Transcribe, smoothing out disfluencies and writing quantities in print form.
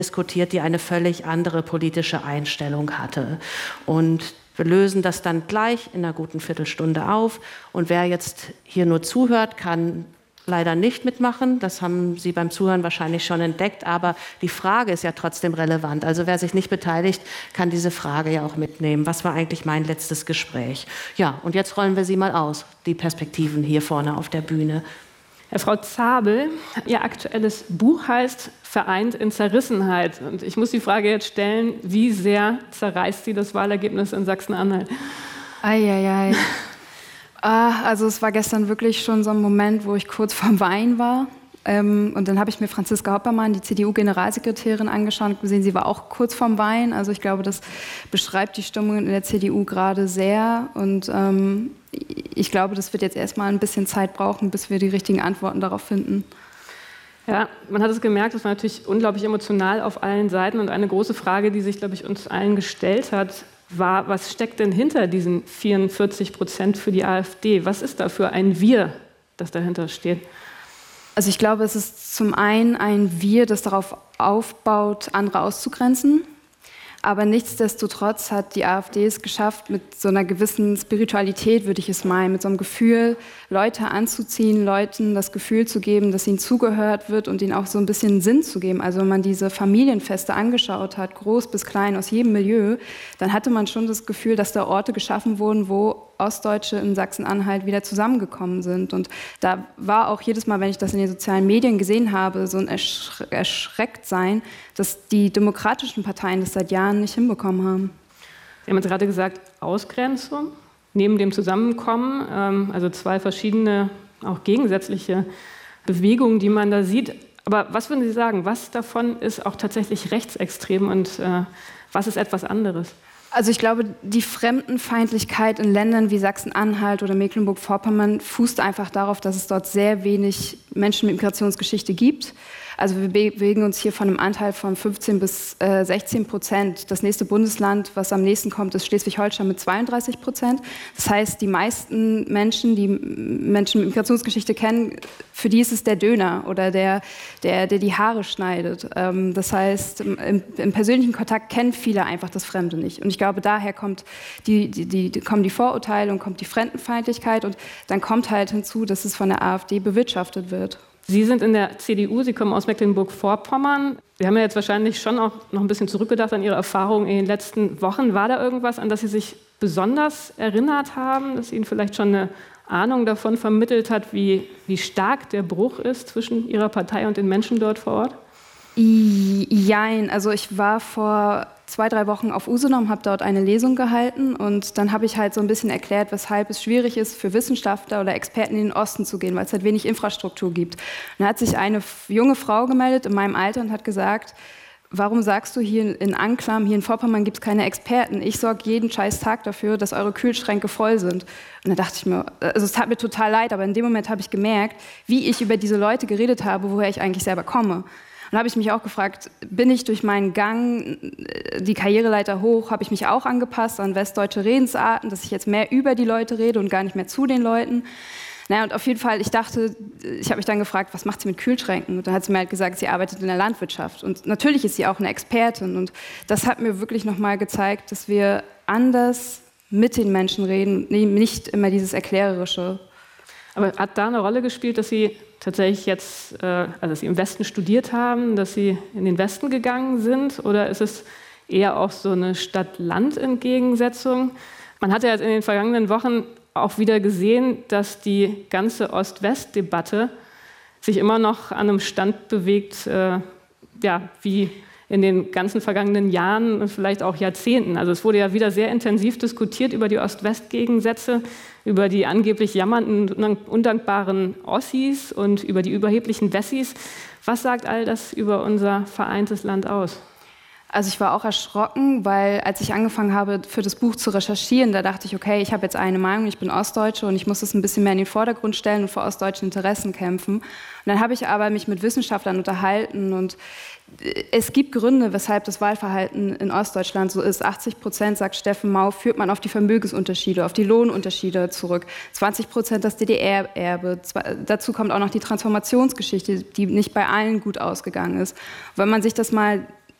diskutiert, die eine völlig andere politische Einstellung hatte. Und wir lösen das dann gleich in einer guten Viertelstunde auf. Und wer jetzt hier nur zuhört, kann leider nicht mitmachen. Das haben Sie beim Zuhören wahrscheinlich schon entdeckt. Aber die Frage ist ja trotzdem relevant. Also wer sich nicht beteiligt, kann diese Frage ja auch mitnehmen. Was war eigentlich mein letztes Gespräch? Ja, und jetzt rollen wir sie mal aus, die Perspektiven hier vorne auf der Bühne. Frau Zabel, Ihr aktuelles Buch heißt Vereint in Zerrissenheit. Und ich muss die Frage jetzt stellen, wie sehr zerreißt Sie das Wahlergebnis in Sachsen-Anhalt? Eieiei. Also es war gestern wirklich schon so ein Moment, wo ich kurz vorm Weinen war. Und dann habe ich mir Franziska Hoppermann, die CDU-Generalsekretärin, angeschaut und gesehen, sie war auch kurz vorm Weinen. Also ich glaube, das beschreibt die Stimmung in der CDU gerade sehr. Und ich glaube, das wird jetzt erstmal ein bisschen Zeit brauchen, bis wir die richtigen Antworten darauf finden. Ja, man hat es gemerkt, es war natürlich unglaublich emotional auf allen Seiten. Und eine große Frage, die sich, glaube ich, uns allen gestellt hat, war, was steckt denn hinter diesen 44% für die AfD? Was ist da für ein Wir, das dahinter steht? Also ich glaube, es ist zum einen ein Wir, das darauf aufbaut, andere auszugrenzen. Aber nichtsdestotrotz hat die AfD es geschafft, mit so einer gewissen Spiritualität, würde ich es meinen, mit so einem Gefühl, Leute anzuziehen, Leuten das Gefühl zu geben, dass ihnen zugehört wird und ihnen auch so ein bisschen Sinn zu geben. Also wenn man diese Familienfeste angeschaut hat, groß bis klein, aus jedem Milieu, dann hatte man schon das Gefühl, dass da Orte geschaffen wurden, wo Ostdeutsche in Sachsen-Anhalt wieder zusammengekommen sind. Und da war auch jedes Mal, wenn ich das in den sozialen Medien gesehen habe, so ein Erschrecktsein, dass die demokratischen Parteien das seit Jahren nicht hinbekommen haben. Sie haben jetzt gerade gesagt, Ausgrenzung, neben dem Zusammenkommen, also zwei verschiedene, auch gegensätzliche Bewegungen, die man da sieht. Aber was würden Sie sagen, was davon ist auch tatsächlich rechtsextrem und was ist etwas anderes? Also ich glaube, die Fremdenfeindlichkeit in Ländern wie Sachsen-Anhalt oder Mecklenburg-Vorpommern fußt einfach darauf, dass es dort sehr wenig Menschen mit Migrationsgeschichte gibt. Also wir bewegen uns hier von einem Anteil von 15 bis 16%. Das nächste Bundesland, was am nächsten kommt, ist Schleswig-Holstein mit 32%. Das heißt, die meisten Menschen, die Menschen mit Migrationsgeschichte kennen, für die ist es der Döner oder der die Haare schneidet. Das heißt, im persönlichen Kontakt kennen viele einfach das Fremde nicht. Und ich glaube, daher kommen die Vorurteile und kommt die Fremdenfeindlichkeit. Und dann kommt halt hinzu, dass es von der AfD bewirtschaftet wird. Sie sind in der CDU, Sie kommen aus Mecklenburg-Vorpommern. Sie haben ja jetzt wahrscheinlich schon auch noch ein bisschen zurückgedacht an Ihre Erfahrungen in den letzten Wochen. War da irgendwas, an das Sie sich besonders erinnert haben, das Ihnen vielleicht schon eine Ahnung davon vermittelt hat, wie stark der Bruch ist zwischen Ihrer Partei und den Menschen dort vor Ort? Jein, also ich war vor 2-3 Wochen auf Usedom, habe dort eine Lesung gehalten und dann habe ich halt so ein bisschen erklärt, weshalb es schwierig ist, für Wissenschaftler oder Experten in den Osten zu gehen, weil es halt wenig Infrastruktur gibt. Und da hat sich eine junge Frau gemeldet in meinem Alter und hat gesagt, warum sagst du hier in Anklam, hier in Vorpommern gibt es keine Experten? Ich sorge jeden scheiß Tag dafür, dass eure Kühlschränke voll sind. Und da dachte ich mir, also es tat mir total leid, aber in dem Moment habe ich gemerkt, wie ich über diese Leute geredet habe, woher ich eigentlich selber komme. Und da habe ich mich auch gefragt, bin ich durch meinen Gang die Karriereleiter hoch, habe ich mich auch angepasst an westdeutsche Redensarten, dass ich jetzt mehr über die Leute rede und gar nicht mehr zu den Leuten. Naja, und auf jeden Fall, ich habe mich dann gefragt, was macht sie mit Kühlschränken? Und dann hat sie mir halt gesagt, sie arbeitet in der Landwirtschaft. Und natürlich ist sie auch eine Expertin. Und das hat mir wirklich nochmal gezeigt, dass wir anders mit den Menschen reden, nicht immer dieses Erklärerische. Aber hat da eine Rolle gespielt, dass Sie tatsächlich jetzt, also dass Sie im Westen studiert haben, dass Sie in den Westen gegangen sind? Oder ist es eher auch so eine Stadt-Land-Entgegensetzung? Man hat ja jetzt in den vergangenen Wochen auch wieder gesehen, dass die ganze Ost-West-Debatte sich immer noch an einem Stand bewegt, wie in den ganzen vergangenen Jahren und vielleicht auch Jahrzehnten. Also es wurde ja wieder sehr intensiv diskutiert über die Ost-West-Gegensätze, über die angeblich jammernden, undankbaren Ossis und über die überheblichen Wessis. Was sagt all das über unser vereintes Land aus? Also ich war auch erschrocken, weil als ich angefangen habe, für das Buch zu recherchieren, da dachte ich, okay, ich habe jetzt eine Meinung, ich bin Ostdeutsche und ich muss das ein bisschen mehr in den Vordergrund stellen und für ostdeutschen Interessen kämpfen. Und dann habe ich aber mich mit Wissenschaftlern unterhalten und es gibt Gründe, weshalb das Wahlverhalten in Ostdeutschland so ist. 80%, sagt Steffen Mau, führt man auf die Vermögensunterschiede, auf die Lohnunterschiede zurück. 20% das DDR-Erbe. Dazu kommt auch noch die Transformationsgeschichte, die nicht bei allen gut ausgegangen ist. Wenn man sich das mal